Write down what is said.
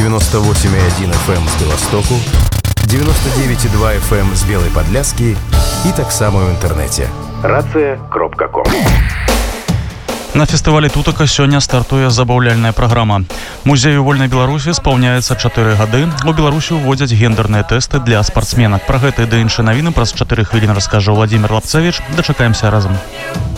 98,1 FM з Беластоку, 99,2 FM з Белай Падляскі і таксама ў інтэрнэце. Рацыя.ком. На фестывалі Тутака сёння стартуе забаўляльная праграма. Музею вольнай Беларусі спаўняецца 4 гады. У Беларусі ўводзяць гендерныя тэсты для спартсменак. Пра гэта і ды іншыя навіны праз 4 хвіліны раскажа Владзімир Лапцевіч. Дачакаемся разам.